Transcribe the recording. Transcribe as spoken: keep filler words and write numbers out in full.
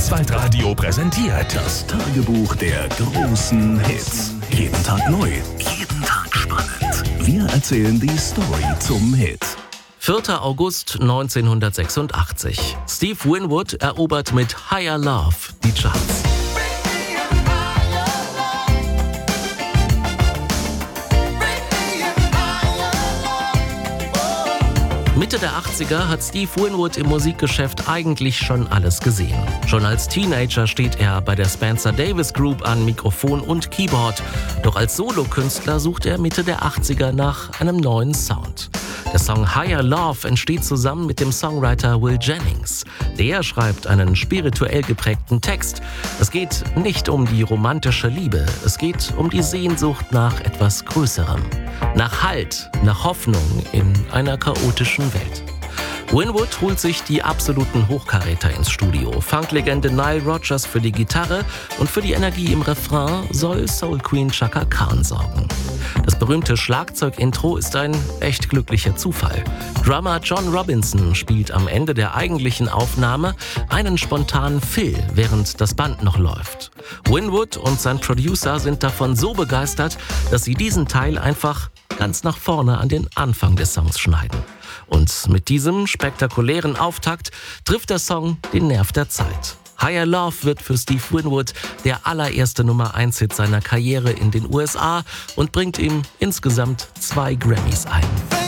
Zweiradio präsentiert das Tagebuch der großen Hits. Jeden Tag neu, jeden Tag spannend. Wir erzählen die Story zum Hit. vierter August neunzehnhundertsechsundachtzig. Steve Winwood erobert mit Higher Love die Charts. Mitte der achtziger hat Steve Winwood im Musikgeschäft eigentlich schon alles gesehen. Schon als Teenager steht er bei der Spencer Davis Group an Mikrofon und Keyboard. Doch als Solokünstler sucht er Mitte der achtziger nach einem neuen Sound. Der Song Higher Love entsteht zusammen mit dem Songwriter Will Jennings. Der schreibt einen spirituell geprägten Text. Es geht nicht um die romantische Liebe, es geht um die Sehnsucht nach etwas Größerem. Nach Halt, nach Hoffnung in einer chaotischen Welt. Winwood holt sich die absoluten Hochkaräter ins Studio. Funklegende Nile Rodgers für die Gitarre und für die Energie im Refrain soll Soul Queen Chaka Khan sorgen. Das berühmte Schlagzeug-Intro ist ein echt glücklicher Zufall. Drummer John Robinson spielt am Ende der eigentlichen Aufnahme einen spontanen Fill, während das Band noch läuft. Winwood und sein Producer sind davon so begeistert, dass sie diesen Teil einfach ganz nach vorne an den Anfang des Songs schneiden. Und mit diesem spektakulären Auftakt trifft der Song den Nerv der Zeit. Higher Love wird für Steve Winwood der allererste Nummer eins Hit seiner Karriere in den U S A und bringt ihm insgesamt zwei Grammys ein.